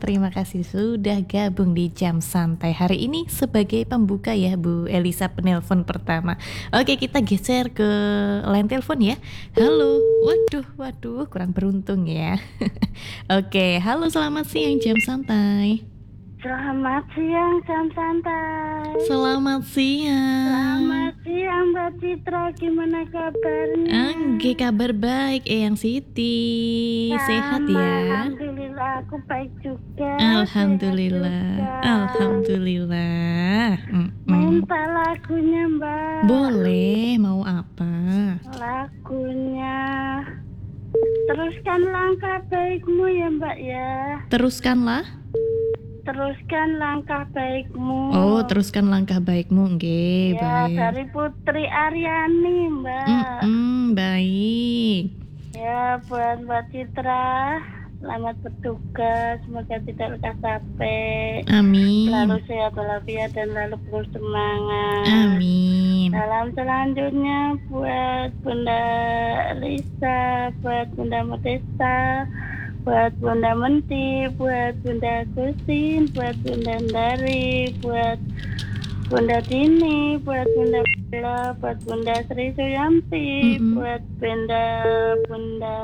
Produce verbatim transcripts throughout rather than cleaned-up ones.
terima kasih sudah gabung di Jam Santai hari ini sebagai pembuka ya Bu Elisa penelpon pertama. Oke, kita geser ke line telepon ya. Halo, waduh, waduh, kurang beruntung ya. Oke, halo selamat siang Jam Santai. Selamat siang Jam Santai. Selamat siang. Selamat siang Mbak Citra, gimana kabarnya? Angge kabar baik, Eyang Siti. Sama, Sehat ya? Alhamdulillah, aku baik juga. Alhamdulillah, juga. Alhamdulillah. Minta lagunya Mbak. Boleh, mau apa? Lagunya Teruskan Langkah Baikmu ya Mbak ya. Teruskanlah. Teruskan langkah baikmu. Oh, teruskan langkah baikmu, nggih, ya, baik. dari Putri Aryani, Mbak. Mm-mm, baik. Ya, buat Mbak Citra, selamat bertugas, semoga tidak lekas capek. Amin. Selalu sehat walafiat dan selalu terus semangat. Amin. Salam selanjutnya buat Bunda Lisa, buat Bunda Modesta, buat Bunda Menti, buat Bunda Kusin, buat Bunda Dari, buat Bunda Dini, buat Bunda Bella, buat Bunda Sri Suyanti, Mm-mm. buat Bunda Bunda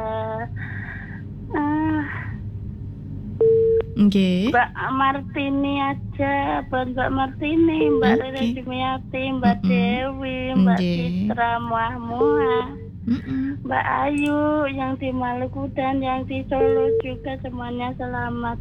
ah, Nggih. Mbak Martini aja, buat Mbak Martini, Mbak Oke. Rere Jumiati, Mbak Mm-mm. Dewi, Mbak Nggih. Citra Muah-Muah, Mm-mm. Mbak Ayu yang di Maluku dan yang di Solo juga semuanya selamat